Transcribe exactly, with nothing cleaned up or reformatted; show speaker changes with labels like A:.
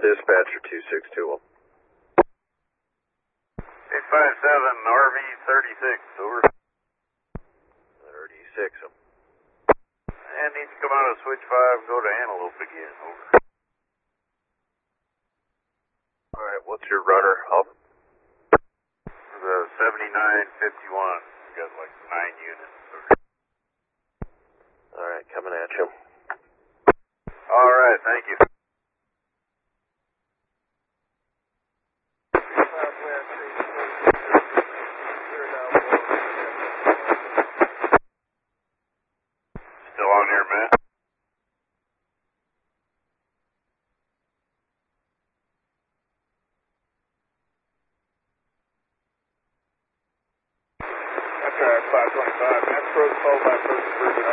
A: dispatcher two six two one.
B: eight five seven, R V thirty-six, over.
A: thirty-six.
B: And needs to come out of switch five, go to Antelope again, over.
A: Alright, what's your runner? Up.
B: The seventy-nine fifty-one, we got like nine units.
A: Alright, coming at you.
B: Alright, thank you. Still on here, Matt?